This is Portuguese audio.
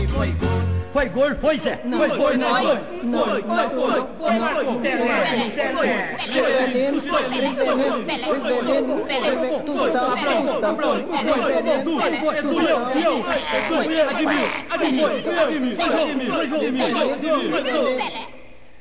Foi gol, foi Zé? Não, Foi gol, não, foi. Pelé.